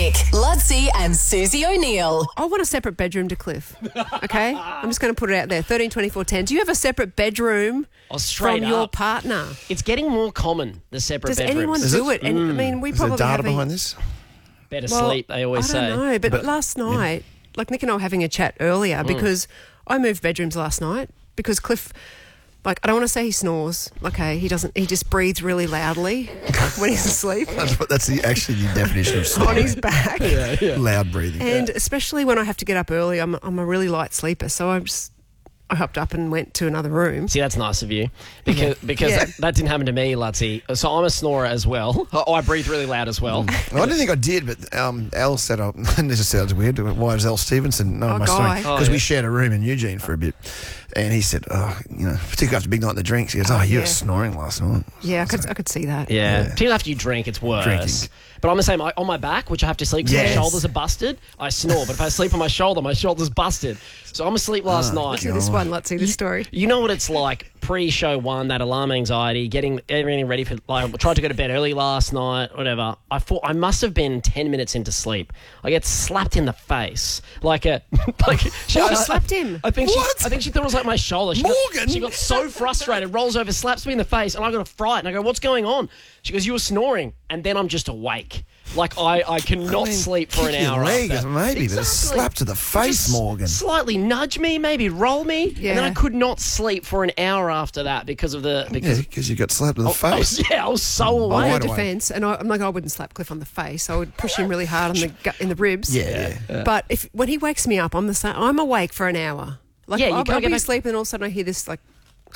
Nick, Ludsey and Susie O'Neill. I want a separate bedroom to Cliff. Okay? I'm just going to put it out there. 13 24 10. Do you have a separate bedroom straight from your up. partner? It's getting more common, the separate Does bedrooms. anyone do it? And I mean, we Is there probably data have behind this? Better sleep, they always I say. don't know, but last night, like Nick and I were having a chat earlier because I moved bedrooms last night because Cliff, like, I don't want to say he snores. Okay, he doesn't. He just breathes really loudly when he's asleep That's actually the definition of on snoring. his back. Loud breathing. And especially when I have to get up early, I'm a really light sleeper, so I hopped up and went to another room. See, that's nice of you because Yeah. that didn't happen to me, Ludsey. So I'm a snorer as well. I breathe really loud as well. I don't think I did, but Elle said, and this sounds weird, why is Elle Stevenson? No, Oh, my Guy. story. Because we shared a room in Eugene for a bit. And he said, particularly after a big night in the drinks, he goes, you were snoring last night. Yeah, I could see that. Yeah. Particularly after you drink, it's worse. Drinking. But I'm the same. On my back, which I have to sleep because my shoulders are busted, I snore. But if I sleep on my shoulder's busted. So I'm asleep last night. Listen to this one, let's see this story. You know what it's like pre-show one, that alarm anxiety, getting everything ready for, like, I tried to go to bed early last night, whatever. I thought I must have been 10 minutes into sleep. I get slapped in the face. She slapped him? I think she thought it was like my shoulder. Morgan! She got so frustrated, rolls over, slaps me in the face, and I got a fright. And I go, what's going on? She goes, you were snoring. And then I'm just awake. Like, I cannot sleep for an Kick your hour leg, after. maybe, but a slap to the face, Just Morgan. Slightly nudge me, maybe roll me. Yeah. And then I could not sleep for an hour after that because of the... Because you got slapped in the face. I was so I awake. had away. defence, and I'm like, I wouldn't slap Cliff on the face. I would push him really hard on the gut, in the ribs. Yeah. But when he wakes me up, I'm the same. I'm awake for an hour. Like, Yeah, you I'll can't get be back- asleep, and all of a sudden I hear this like.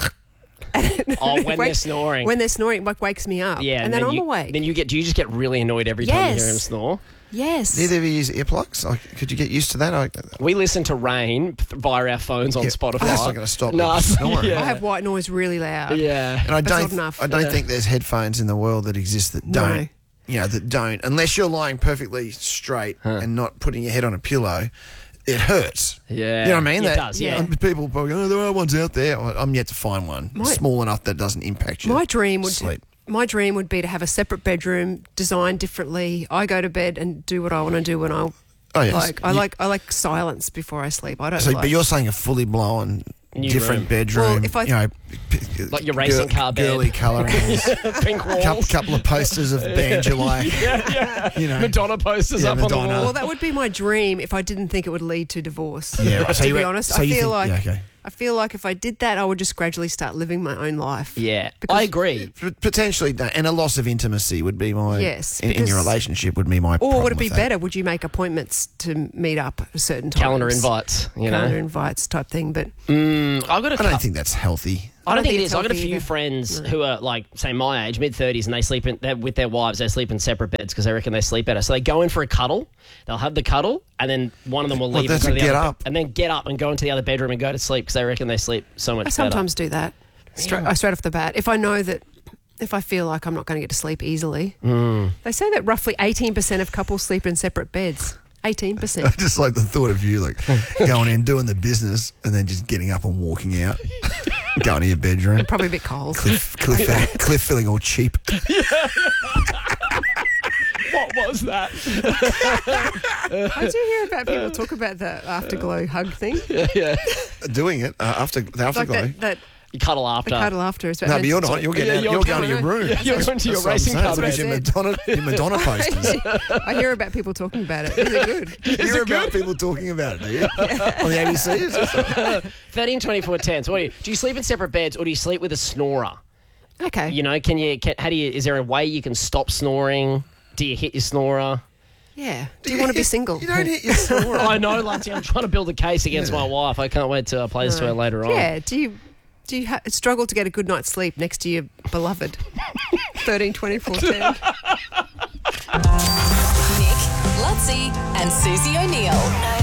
When they're snoring. When they're snoring, like wakes me up. Yeah, and then I'm you, awake. Then do you just get really annoyed every time you hear him Yes. snore? Yes. Neither of you use earplugs? Could you get used to that? We listen to Rain via our phones on Spotify. That's not going to stop No, me snoring. yeah. I have white noise really loud. Yeah. And I That's don't, not enough. I don't think there's headphones in the world that exist that No. don't. That don't. Unless you're lying perfectly straight and not putting your head on a pillow, it hurts. Yeah. You know what I mean? It does, yeah. People probably there are ones out there. I'm yet to find one small enough that doesn't impact you. My dream would sleep. My dream would be to have a separate bedroom designed differently. I go to bed and do what I want to do when I I like silence before I sleep. I don't. But you're saying a fully blown New different room. bedroom. Well, if I- Like your racing car bed. girly colourings. Pink walls. couple of posters of Banjalak. Madonna posters up on Madonna. the wall. Well, that would be my dream if I didn't think it would lead to divorce. Yeah, right. So to you be re- honest, so I you feel think- like yeah, okay. I feel like if I did that, I would just gradually start living my own life. Yeah, Because- I agree. Potentially, and a loss of intimacy would be my in your because- relationship would be my. Or problem would it be with that. better? Would you make appointments to meet up at a certain times? Calendar invites, Calendar invites type thing. But I've got I don't think that's healthy. I don't think it it's is. I've got a healthy few either. friends who are like, say, my age, mid-30s, and they sleep with their wives. They sleep in separate beds because they reckon they sleep better. So they go in for a cuddle. They'll have the cuddle, and then one of them will leave that's and, go to a the get other up. and then get up and go into the other bedroom and go to sleep because they reckon they sleep so much I sometimes do that straight off the bat. If I know that, if I feel like I'm not going to get to sleep easily. They say that roughly 18% of couples sleep in separate beds. 18%. I just like the thought of you going in, doing the business, and then just getting up and walking out, going to your bedroom. Probably a bit cold. Cliff feeling all cheap. What was that? I do hear about people talk about the afterglow hug thing. Doing it after the Like afterglow. that You cuddle after. the cuddle after is No, but you're not. You're getting. Yeah, You're going to your room. You're going to your racing car Look at your Madonna posters. I hear about people talking about it. Is it good? You hear about people talking about it, do you? On the ABC? 13, 24, 10. So do you sleep in separate beds or do you sleep with a snorer? Okay. You know, is there a way you can stop snoring? Do you hit your snorer? Yeah. Do you want to be single? You don't hit your snorer. I know, Ludsey. I'm trying to build a case against my wife. I can't wait to play this to her later on. Yeah. Do you struggle to get a good night's sleep next to your beloved? 13, 24, 10. Nick, Ludsey and Susie O'Neill.